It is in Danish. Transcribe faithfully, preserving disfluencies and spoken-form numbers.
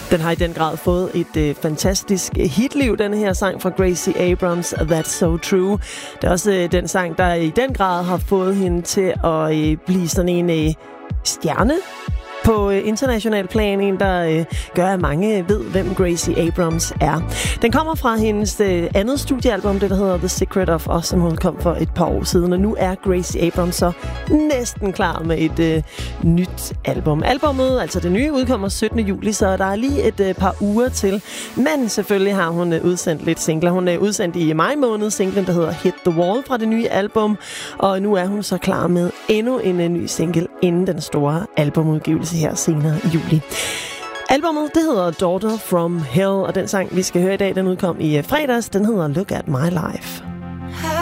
Den har i den grad fået et øh, fantastisk hitliv, denne her sang fra Gracie Abrams, That's So True. Det er også øh, den sang, der i den grad har fået hende til at øh, blive sådan en øh, stjerne på øh, international plan, en der øh, gør, at mange ved, hvem Gracie Abrams er. Den kommer fra hendes øh, andet studiealbum, det der hedder The Secret of Us, som hun kom for et par år siden, og nu er Gracie Abrams så næsten klar med et øh, nyt album. Albummet, altså det nye, udkommer syttende juli, så der er lige et øh, par uger til, men selvfølgelig har hun øh, udsendt lidt singler. Hun er udsendt i maj måned singlen, der hedder Hit the Wall fra det nye album, og nu er hun så klar med endnu en øh, ny single inden den store albumudgivelse her senere i juli. Albummet, det hedder Daughter from Hell, og den sang, vi skal høre i dag, den udkom i fredags. Den hedder Look at My Life.